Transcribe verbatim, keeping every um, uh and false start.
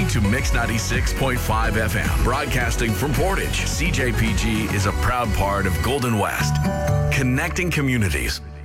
listening to Mix ninety-six point five F M, broadcasting from Portage. C J P G is a proud part of Golden West, connecting communities.